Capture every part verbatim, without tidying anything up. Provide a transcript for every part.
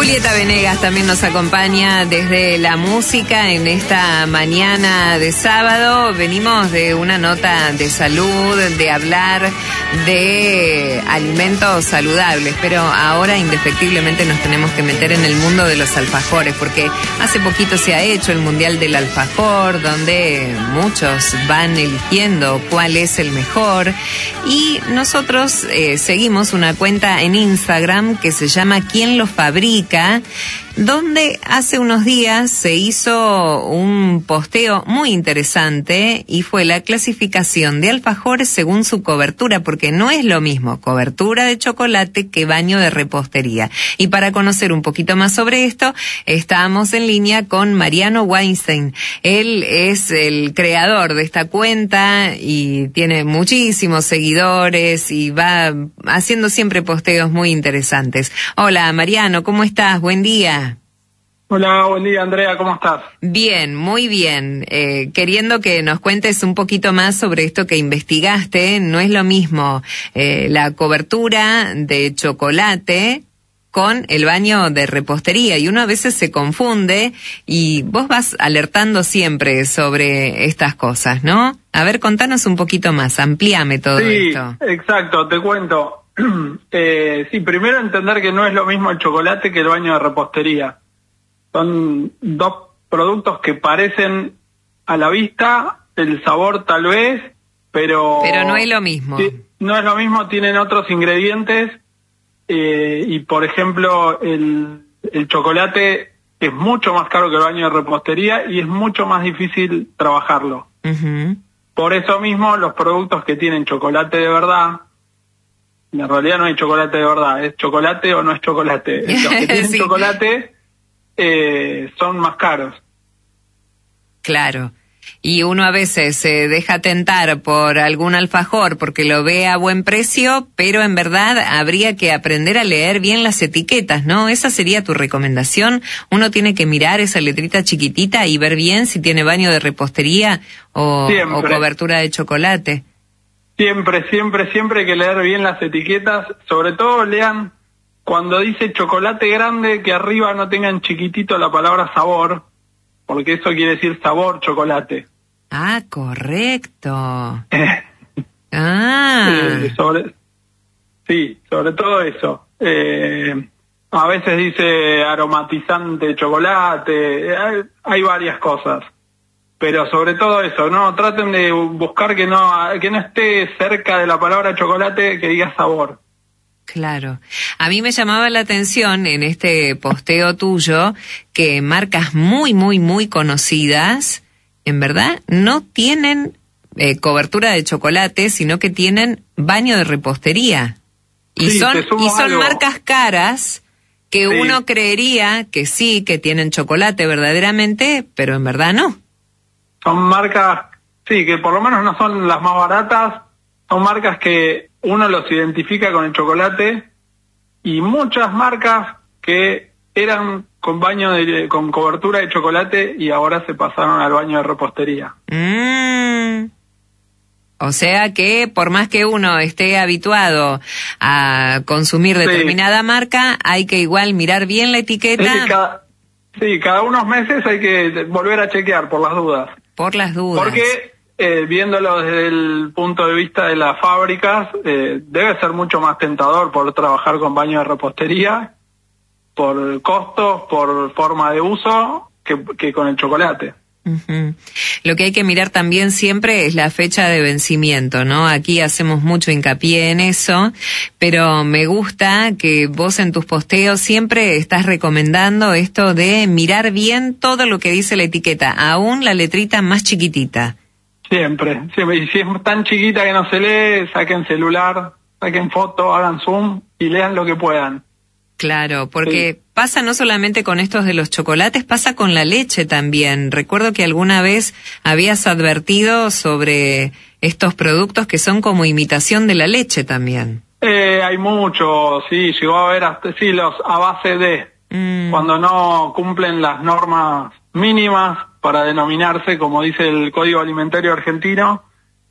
Julieta Venegas también nos acompaña desde la música en esta mañana de sábado. Venimos de una nota de salud, de hablar de alimentos saludables, pero ahora indefectiblemente nos tenemos que meter en el mundo de los alfajores, porque hace poquito se ha hecho el Mundial del Alfajor, donde muchos van eligiendo cuál es el mejor, y nosotros eh, seguimos una cuenta en Instagram que se llama ¿Quién lo fabrica?, donde hace unos días se hizo un posteo muy interesante y fue la clasificación de alfajores según su cobertura, porque no es lo mismo cobertura de chocolate que baño de repostería. Y para conocer un poquito más sobre esto, estamos en línea con Mariano Weinstein. Él es el creador de esta cuenta y tiene muchísimos seguidores y va haciendo siempre posteos muy interesantes. Hola Mariano, ¿cómo estás? Buen día. Hola, buen día Andrea, ¿cómo estás? Bien, muy bien. Eh, queriendo que nos cuentes un poquito más sobre esto que investigaste, no es lo mismo eh, la cobertura de chocolate con el baño de repostería, y uno a veces se confunde y vos vas alertando siempre sobre estas cosas, ¿no? A ver, contanos un poquito más, amplíame todo sí, esto. Sí, exacto, te cuento. eh, sí, primero entender que no es lo mismo el chocolate que el baño de repostería. Son dos productos que parecen a la vista, el sabor tal vez, pero... Pero no es lo mismo. No es lo mismo, tienen otros ingredientes, eh, y por ejemplo, el, el chocolate es mucho más caro que el baño de repostería y es mucho más difícil trabajarlo. Uh-huh. Por eso mismo, los productos que tienen chocolate de verdad, en realidad no hay chocolate de verdad, es chocolate o no es chocolate. Los que tienen sí. chocolate... Eh, son más caros. Claro. Y uno a veces se deja tentar por algún alfajor porque lo ve a buen precio, pero en verdad habría que aprender a leer bien las etiquetas, ¿no? Esa sería tu recomendación. Uno tiene que mirar esa letrita chiquitita y ver bien si tiene baño de repostería o, o cobertura de chocolate. Siempre, siempre, siempre hay que leer bien las etiquetas. Sobre todo lean cuando dice chocolate grande, que arriba no tengan chiquitito la palabra sabor, porque eso quiere decir sabor chocolate. Ah, correcto. ah. Eh, sobre, sí, sobre todo eso. Eh, a veces dice aromatizante chocolate, hay, hay varias cosas. Pero sobre todo eso, no, traten de buscar que no, que no esté cerca de la palabra chocolate que diga sabor. Claro. A mí me llamaba la atención en este posteo tuyo que marcas muy, muy, muy conocidas, en verdad, no tienen eh, cobertura de chocolate, sino que tienen baño de repostería. Y sí, son y son algo. marcas caras que sí. Uno creería que sí, que tienen chocolate verdaderamente, pero en verdad no. Son marcas, sí, que por lo menos no son las más baratas, son marcas que uno los identifica con el chocolate, y muchas marcas que eran con baño de, con cobertura de chocolate y ahora se pasaron al baño de repostería. Mm. O sea que por más que uno esté habituado a consumir determinada sí. marca, hay que igual mirar bien la etiqueta. Sí, cada, sí, cada unos meses hay que volver a chequear por las dudas. Por las dudas. Porque Eh, viéndolo desde el punto de vista de las fábricas, eh, debe ser mucho más tentador poder trabajar con baño de repostería, por costos, por forma de uso, que, que con el chocolate. Uh-huh. Lo que hay que mirar también siempre es la fecha de vencimiento, ¿no? Aquí hacemos mucho hincapié en eso, pero me gusta que vos en tus posteos siempre estás recomendando esto de mirar bien todo lo que dice la etiqueta, aún la letrita más chiquitita. Siempre, siempre, y si es tan chiquita que no se lee, saquen celular, saquen foto, hagan zoom y lean lo que puedan. Claro, porque sí. Pasa no solamente con estos de los chocolates, pasa con la leche también. Recuerdo que alguna vez habías advertido sobre estos productos que son como imitación de la leche también. Eh, hay muchos, sí, llegó a haber hasta, sí, los a base de, mm. cuando no cumplen las normas mínimas para denominarse, como dice el Código Alimentario Argentino,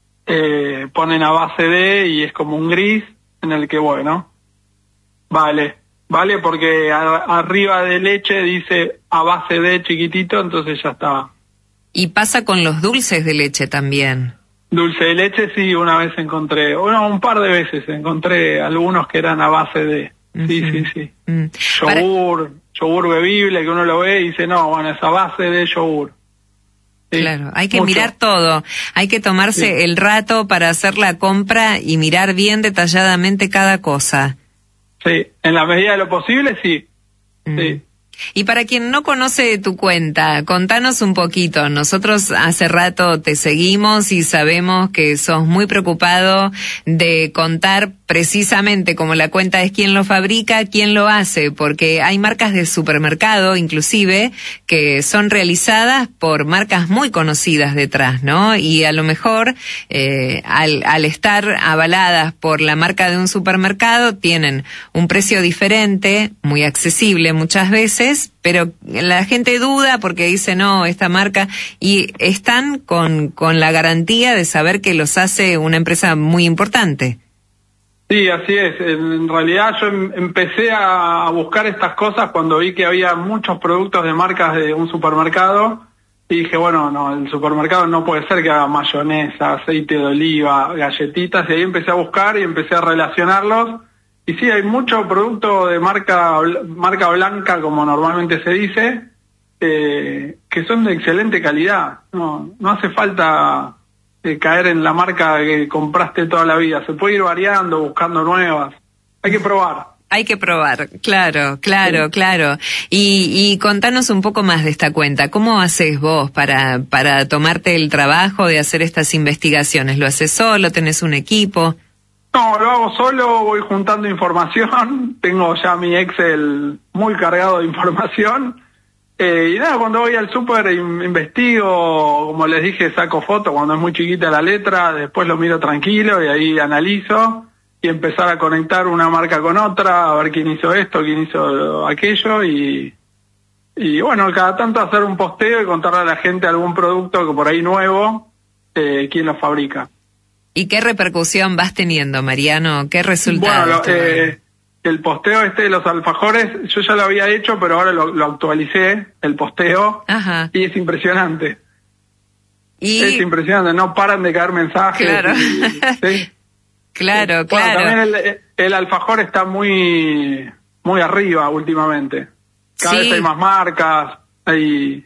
eh, ponen a base de y es como un gris en el que, bueno, vale, ¿vale? Porque a, arriba de leche dice a base de chiquitito, entonces ya está. Y pasa con los dulces de leche también. Dulce de leche sí, una vez encontré, bueno, un par de veces encontré algunos que eran a base de, uh-huh. sí, sí, sí. Uh-huh. Yogur, Para... yogur bebible, que uno lo ve y dice, no, bueno, es a base de yogur. Sí, claro, hay que mucho. mirar todo, hay que tomarse sí. el rato para hacer la compra y mirar bien detalladamente cada cosa. Sí, en la medida de lo posible, sí. Uh-huh. Sí. Y para quien no conoce tu cuenta, contanos un poquito. Nosotros hace rato te seguimos y sabemos que sos muy preocupado de contar precisamente como la cuenta es quién lo fabrica, quién lo hace, porque hay marcas de supermercado, inclusive, que son realizadas por marcas muy conocidas detrás, ¿no? Y a lo mejor, eh, al, al estar avaladas por la marca de un supermercado, tienen un precio diferente, muy accesible muchas veces, pero la gente duda porque dice, no, esta marca, y están con, con la garantía de saber que los hace una empresa muy importante. Sí, así es. En realidad yo empecé a buscar estas cosas cuando vi que había muchos productos de marcas de un supermercado y dije, bueno, no, el supermercado no puede ser que haga mayonesa, aceite de oliva, galletitas, y ahí empecé a buscar y empecé a relacionarlos. Y sí, hay mucho producto de marca marca blanca, como normalmente se dice, eh, que son de excelente calidad. No, no hace falta eh, caer en la marca que compraste toda la vida. Se puede ir variando, buscando nuevas. Hay que probar. Hay que probar, claro, claro, sí. claro. Y, y contanos un poco más de esta cuenta. ¿Cómo haces vos para, para tomarte el trabajo de hacer estas investigaciones? ¿Lo haces solo? ¿Tenés un equipo? No, lo hago solo, voy juntando información, tengo ya mi Excel muy cargado de información, eh, y nada, cuando voy al súper investigo, como les dije, saco fotos cuando es muy chiquita la letra, después lo miro tranquilo y ahí analizo, y empezar a conectar una marca con otra, a ver quién hizo esto, quién hizo aquello, y, y bueno, cada tanto hacer un posteo y contarle a la gente algún producto que por ahí nuevo, eh, quién lo fabrica. ¿Y qué repercusión vas teniendo, Mariano? ¿Qué resultados? Bueno, eh, el posteo este de los alfajores, yo ya lo había hecho, pero ahora lo, lo actualicé, el posteo, Ajá. y es impresionante. ¿Y? Es impresionante, no paran de caer mensajes. Claro, y, ¿sí? claro, bueno, claro. También el, el alfajor está muy, muy arriba últimamente. Cada sí. vez hay más marcas, hay...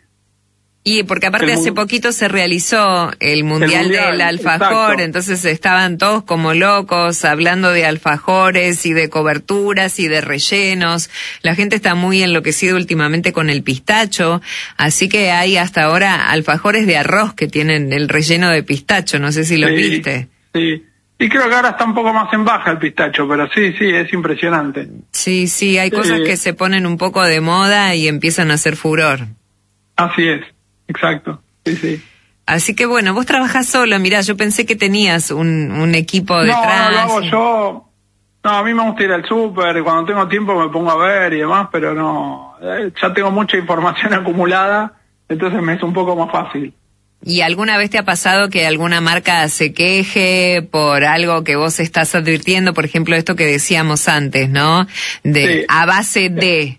Y porque aparte el hace mu- poquito se realizó el Mundial, el mundial del Alfajor, exacto. Entonces estaban todos como locos hablando de alfajores y de coberturas y de rellenos. La gente está muy enloquecida últimamente con el pistacho, así que hay hasta ahora alfajores de arroz que tienen el relleno de pistacho, no sé si los sí, viste. Sí, y creo que ahora está un poco más en baja el pistacho, pero sí, sí, es impresionante. Sí, sí, hay cosas Eh, que se ponen un poco de moda y empiezan a hacer furor. Así es. Exacto, sí, sí. Así que bueno, vos trabajás solo, mirá, yo pensé que tenías un, un equipo detrás. No, lo hago y... yo. No, a mí me gusta ir al súper, cuando tengo tiempo me pongo a ver y demás, pero no, eh, ya tengo mucha información acumulada, entonces me es un poco más fácil. ¿Y alguna vez te ha pasado que alguna marca se queje por algo que vos estás advirtiendo? Por ejemplo, esto que decíamos antes, ¿no? De Sí. a base de...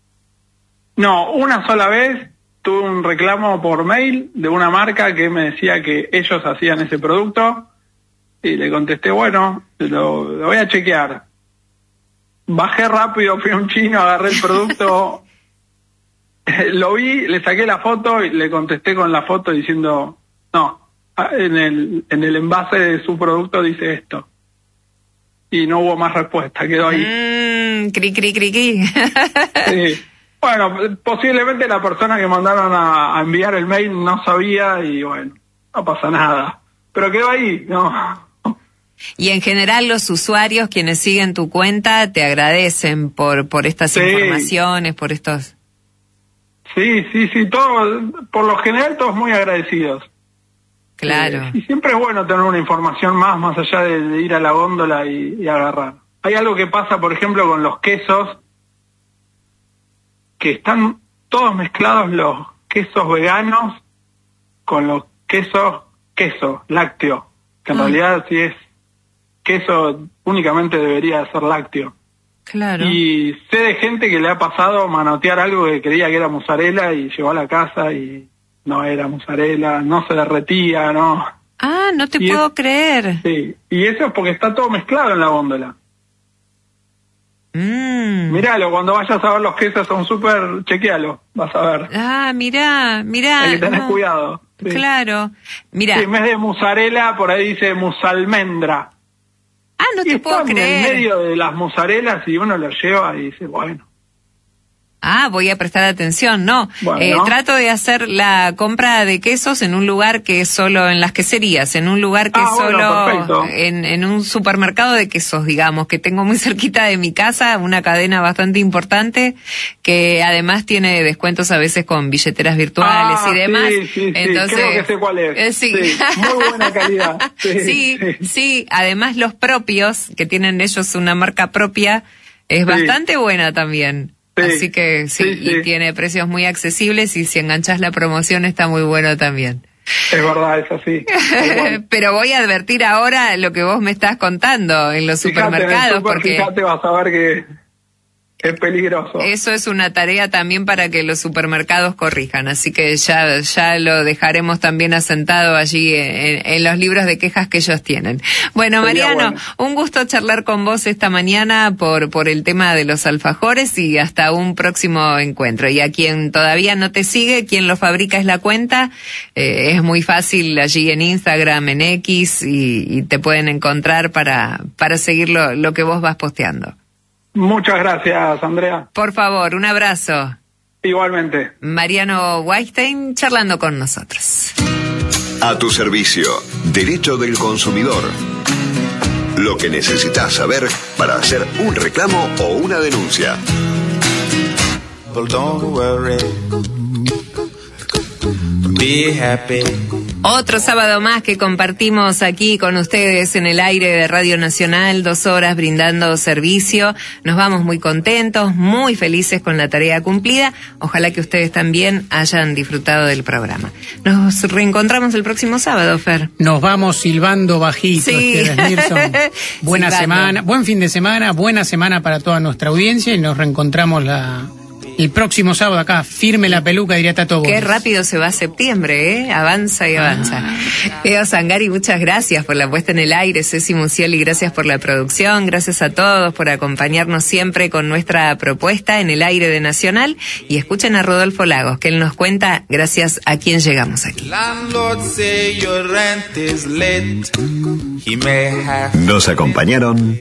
No, una sola vez tuve un reclamo por mail de una marca que me decía que ellos hacían ese producto y le contesté, bueno, lo, lo voy a chequear. Bajé rápido, fui a un chino, agarré el producto, lo vi, le saqué la foto y le contesté con la foto diciendo, no, en el, en el envase de su producto dice esto. Y no hubo más respuesta, quedó ahí. Mmm, cri, cri, cri, cri. Sí. Bueno, posiblemente la persona que mandaron a, a enviar el mail no sabía y bueno, no pasa nada. Pero quedó ahí, ¿no? Y en general los usuarios quienes siguen tu cuenta te agradecen por, por estas Sí. informaciones, por estos... Sí, sí, sí, todo, por lo general todos muy agradecidos. Claro. Eh, y siempre es bueno tener una información más, más allá de, de ir a la góndola y, y agarrar. Hay algo que pasa, por ejemplo, con los quesos, que están todos mezclados los quesos veganos con los quesos, queso, lácteo, que en Ah. realidad si es queso únicamente debería ser lácteo. Claro. Y sé de gente que le ha pasado manotear algo que creía que era mozzarella y llegó a la casa y no era mozzarella, no se derretía, ¿no? Ah, no te y puedo es, creer. Sí, y eso es porque está todo mezclado en la góndola. Mm. Míralo, cuando vayas a ver los quesos son súper, chequealo, vas a ver. Ah, mirá, mirá. Hay que tener no. cuidado. Sí. Claro, mirá. Sí, en vez de mozzarella, por ahí dice musalmendra. Ah, no y te puedo está creer. en medio de las mozzarellas y uno lo lleva y dice, bueno. Ah, voy a prestar atención, no. Bueno. Eh, trato de hacer la compra de quesos en un lugar que es solo en las queserías, en un lugar que Ah, es bueno, solo perfecto. en, en un supermercado de quesos, digamos, que tengo muy cerquita de mi casa, una cadena bastante importante, que además tiene descuentos a veces con billeteras virtuales ah, y demás. Sí, sí, sí. Entonces, creo que sé cuál es. Eh, sí. sí. Muy buena calidad. Sí, sí, sí, sí. Además los propios, que tienen ellos una marca propia, es Sí. bastante buena también. Sí, Así que sí, sí, y sí. tiene precios muy accesibles y si enganchas la promoción está muy bueno también. Es verdad, es así. Pero voy a advertir ahora lo que vos me estás contando en los Fíjate, supermercados, en el super, porque fíjate, vas a ver que es peligroso. eso es una tarea también para que los supermercados corrijan, así que ya ya lo dejaremos también asentado allí en, en los libros de quejas que ellos tienen. Bueno, Sería Mariano, bueno. un gusto charlar con vos esta mañana por por el tema de los alfajores y hasta un próximo encuentro. Y a quien todavía no te sigue, quien lo fabrica es la cuenta, eh, es muy fácil allí en Instagram, en X y, y te pueden encontrar para para seguir lo, lo que vos vas posteando. Muchas gracias, Andrea. Por favor, un abrazo. Igualmente. Mariano Weinstein charlando con nosotros. A tu servicio, Derecho del Consumidor. Lo que necesitas saber para hacer un reclamo o una denuncia. Don't worry. Be happy. Otro sábado más que compartimos aquí con ustedes en el aire de Radio Nacional, dos horas brindando servicio. Nos vamos muy contentos, muy felices con la tarea cumplida. Ojalá que ustedes también hayan disfrutado del programa. Nos reencontramos el próximo sábado, Fer. Nos vamos silbando bajito, Sí. Esteban Nilsson. Buena Silbando. semana, buen fin de semana, buena semana para toda nuestra audiencia y nos reencontramos la... el próximo sábado acá, firme la peluca, diría Tato Qué Bones. rápido se va septiembre, ¿eh? Avanza y avanza. Ah. Eo Sangari, muchas gracias por la puesta en el aire. Ceci Musioli, gracias por la producción. Gracias a todos por acompañarnos siempre con nuestra propuesta en el aire de Nacional. Y escuchen a Rodolfo Lagos, que él nos cuenta gracias a quién llegamos aquí. Landlord say your rent is late. He may have... Nos acompañaron.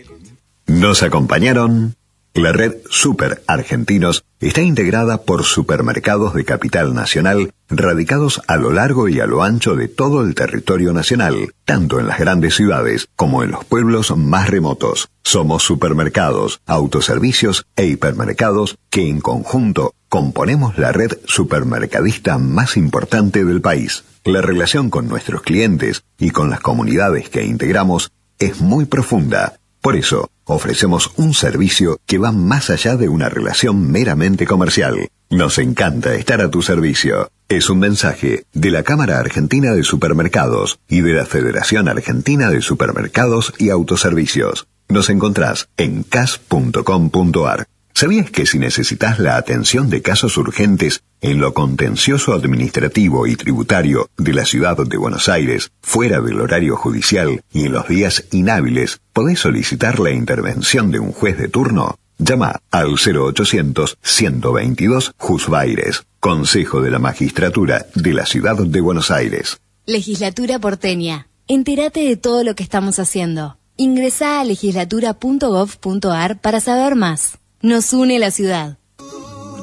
Nos acompañaron. La red Super Argentinos está integrada por supermercados de capital nacional radicados a lo largo y a lo ancho de todo el territorio nacional, tanto en las grandes ciudades como en los pueblos más remotos. Somos supermercados, autoservicios e hipermercados que en conjunto componemos la red supermercadista más importante del país. La relación con nuestros clientes y con las comunidades que integramos es muy profunda. Por eso, ofrecemos un servicio que va más allá de una relación meramente comercial. Nos encanta estar a tu servicio. Es un mensaje de la Cámara Argentina de Supermercados y de la Federación Argentina de Supermercados y Autoservicios. Nos encontrás en c a s punto com punto a r. ¿Sabías que si necesitas la atención de casos urgentes en lo contencioso administrativo y tributario de la ciudad de Buenos Aires, fuera del horario judicial y en los días inhábiles, podés solicitar la intervención de un juez de turno? Llama al cero ochocientos, ciento veintidós, Jusbaires, Consejo de la Magistratura de la Ciudad de Buenos Aires. Legislatura porteña. Entérate de todo lo que estamos haciendo. Ingresá a legislatura punto gov punto a r para saber más. Nos une la ciudad.